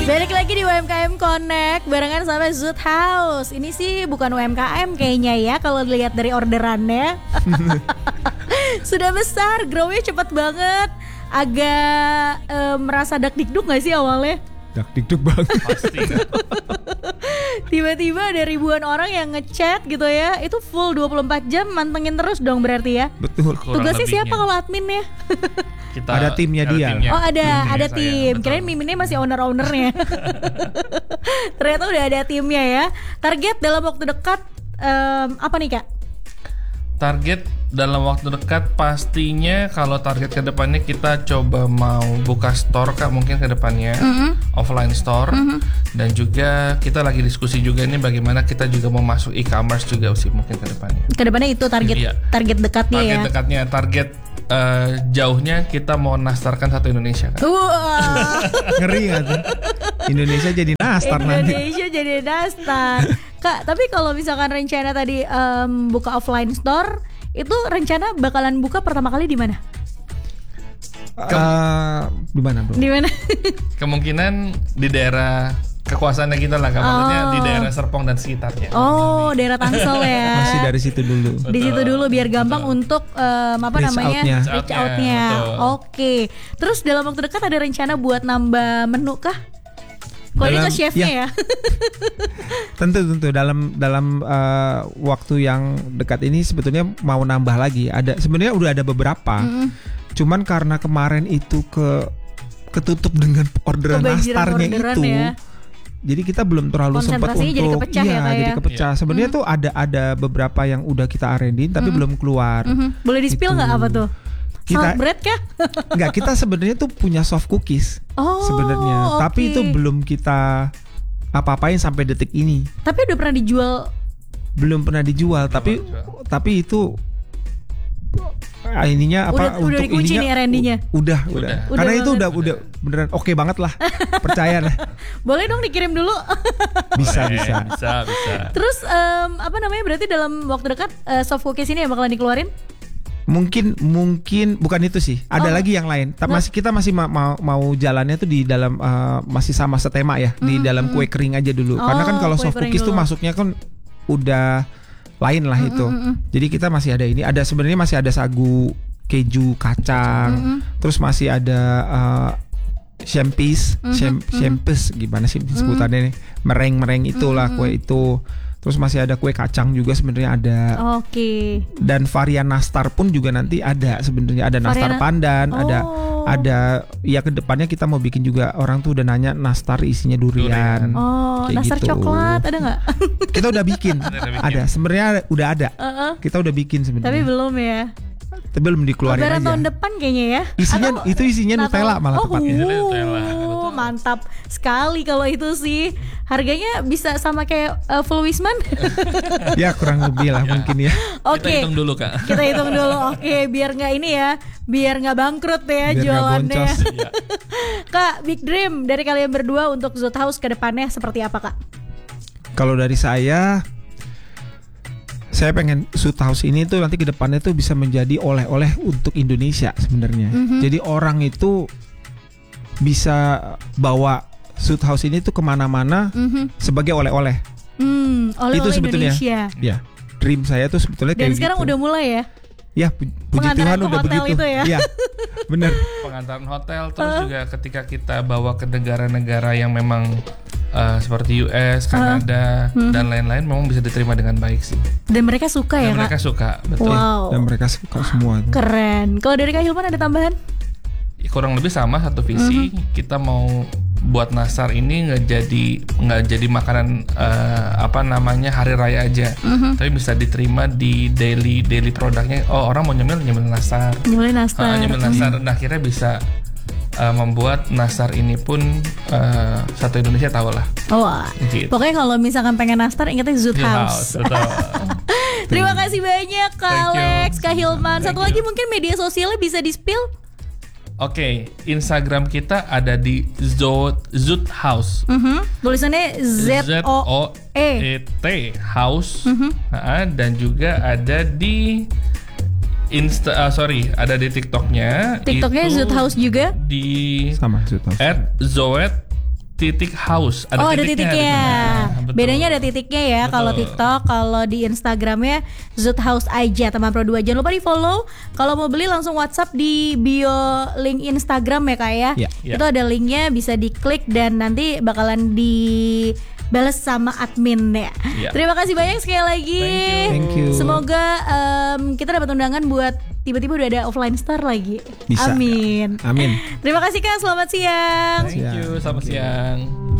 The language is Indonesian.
Balik lagi di UMKM Connect barengan sama Zoot House. Ini sih bukan UMKM kayaknya ya kalau dilihat dari orderannya. Sudah besar, grow-nya cepat banget. Agak merasa dak-dikduk gak sih awalnya? Dak-dikduk banget. Pasti. Tiba-tiba ada ribuan orang yang ngechat gitu ya. Itu full 24 jam mantengin terus dong berarti ya. Betul. Tugasnya siapa kalau adminnya? Ada timnya dia. Oh ada tim. Kirain Miminnya masih owner-ownernya. Ternyata udah ada timnya ya. Target dalam waktu dekat apa nih Kak? Target dalam waktu dekat pastinya kalau target ke depannya kita coba mau buka store Kak, mungkin ke depannya offline store, dan juga kita lagi diskusi juga ini bagaimana kita juga mau masuk e-commerce juga sih mungkin ke depannya. Ke depannya itu target dekatnya target ya. Target jauhnya kita mau nastarkan satu Indonesia Kak. Ngeri gak tuh? Indonesia jadi nastar nanti. Indonesia jadi nastar. Kak, tapi kalau misalkan rencana tadi buka offline store, itu rencana bakalan buka pertama kali di mana? Di mana, Bro? Di mana? Kemungkinan di daerah kekuasaannya kita lah, maksudnya di daerah Serpong dan sekitarnya. Oh, daerah Tangsel ya. Masih dari situ dulu. Di situ dulu biar gampang untuk reach outnya. Oke. Terus dalam waktu dekat ada rencana buat nambah menu kah? Kok ini ke chefnya ya? Tentu dalam waktu yang dekat ini sebetulnya mau nambah lagi. Ada sebenarnya udah ada beberapa. Cuman karena kemarin itu ketutup dengan orderan nastarnya itu. Ya. Jadi kita belum terlalu sempat untuk jadi kepecah jadi kepecah. Sebenarnya tuh ada beberapa yang udah kita R&D tapi belum keluar. Boleh di-spill nggak apa tuh? Salt bread kah? Enggak, kita sebenarnya tuh punya soft cookies sebenarnya, tapi itu belum kita apa-apain sampai detik ini. Tapi udah pernah dijual? Belum pernah dijual, tapi itu ininya apa udah untuk dikunci nih R&D-nya. Udah. Karena itu udah beneran oke banget lah. Percaya lah. Boleh dong dikirim dulu. Bisa. Terus berarti dalam waktu dekat soft cookies ini yang bakalan dikeluarin? Mungkin bukan itu sih. Ada lagi yang lain. Kita masih mau jalannya tuh di dalam masih sama setema ya, di dalam kue kering aja dulu. Karena kan kalau soft cookies tuh masuknya kan udah lain lah itu. Jadi kita masih ada ini. Sebenarnya masih ada sagu, keju, kacang. Terus masih ada champis gimana sih sebutannya nih? Mereng itulah kue itu. Terus masih ada kue kacang juga sebenarnya ada. Oke. Dan varian nastar pun juga nanti ada sebenarnya. Ada nastar pandan, ada ya kedepannya kita mau bikin juga, orang tuh udah nanya nastar isinya durian. Nastar gitu. Coklat ada nggak? Kita udah bikin. Ada sebenarnya udah ada. Kita udah bikin sebenarnya. Tapi belum ya. Tapi belum dikeluarin aja. Tahun depan kayaknya ya. Isinya Nutella malah tepatnya. Mantap sekali kalau itu sih. Harganya bisa sama kayak full Wisman. Ya kurang lebih lah mungkin ya. Oke. Kita hitung dulu Kak. Kita hitung dulu. Oke, biar nggak ini ya, biar nggak bangkrut ya biar jualannya. Kak, big dream dari kalian berdua untuk Zoot House ke depannya seperti apa Kak? Kalau dari saya pengen Zoot House ini tuh nanti ke depannya tuh bisa menjadi oleh-oleh untuk Indonesia sebenarnya. Jadi orang itu bisa bawa Zoot House ini tuh kemana-mana sebagai oleh-oleh. Oleh-oleh itu sebetulnya. Indonesia. Ya, dream saya tuh sebetulnya kayak gitu. Dan sekarang udah mulai ya? Ya, puji Tuhan udah begitu. Itu ya? Ya, benar. Pengantaran hotel, terus juga ketika kita bawa ke negara-negara yang memang seperti US, Kanada, dan lain-lain, memang bisa diterima dengan baik sih. Dan mereka suka ya Kak? Mereka suka, betul. Wow. Dan mereka suka semua. Keren. Kalau dari Kak Hilman ada tambahan? Kurang lebih sama satu visi. Kita mau buat nastar ini nggak jadi makanan hari raya aja, tapi bisa diterima di daily produknya. Orang mau nyemil nastar. Nyemil nastar. Nah, akhirnya bisa membuat nastar ini pun satu Indonesia tahu lah. Gitu. Pokoknya kalau misalkan pengen nastar ingatnya Zoot House. Terima kasih banyak Kak Alex, Kak Hilman. Satu lagi mungkin media sosialnya bisa di-spill. Oke, Instagram kita ada di Zoot House. Tulisannya ZOET House. Dan juga ada di ada di TikToknya. TikToknya Zoot House juga. Di sama Zoot House. @titik_house. Ada titiknya. Betul. Bedanya ada titiknya ya. Betul. Kalau TikTok, kalau di Instagramnya Zoot House aja, teman Pro 2. Jangan lupa di follow. Kalau mau beli langsung WhatsApp di bio link Instagram ya kak ya. Ya. Itu ada linknya, bisa diklik dan nanti bakalan dibales sama admin ya. Terima kasih banyak sekali lagi. Thank you. Semoga kita dapat undangan buat tiba-tiba udah ada offline store lagi. Bisa. Amin. Amin. Terima kasih kak, selamat siang. Thank you, selamat siang.